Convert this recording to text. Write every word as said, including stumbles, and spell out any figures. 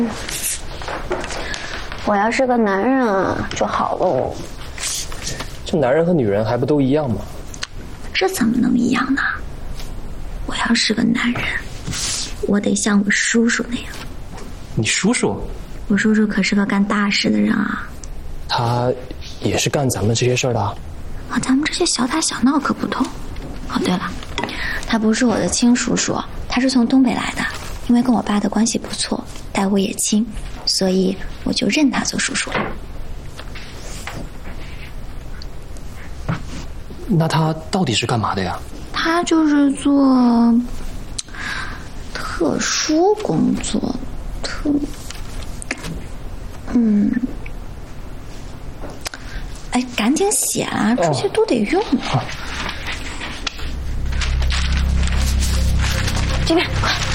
我要是个男人啊就好喽。 这男人和女人还不都一样吗？ 这怎么能一样呢？我要是个男人，我得像我叔叔那样。 你叔叔？ 我叔叔可是个干大事的人啊。 他也是干咱们这些事儿的啊。 啊，咱们这些小打小闹可不同。哦，对了，他不是我的亲叔叔，他是从东北来的，因为跟我爸的关系不错，待我也亲，所以我就认他做叔叔了。 那他到底是干嘛的呀？ 他就是做特殊工作，特嗯，哎，赶紧写啊，这些都得用。哦，这边快。